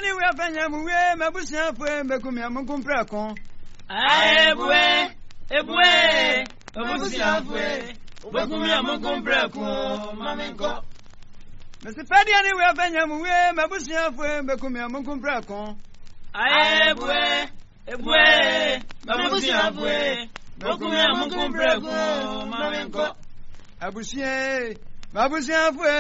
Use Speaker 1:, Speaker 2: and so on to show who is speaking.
Speaker 1: we afanya muwe mabusia fwe bekumia munkumpra kon.
Speaker 2: Ebwe, mabusia fwe bekumia munkumpra kon mamenko.
Speaker 1: Mr. Fadiani we afanya muwe mabusia fwe bekumia munkumpra kon.
Speaker 2: Ebwe, mabusia fwe bekumia munkumpra kon mamenko.
Speaker 1: Abusie, mabusia fwe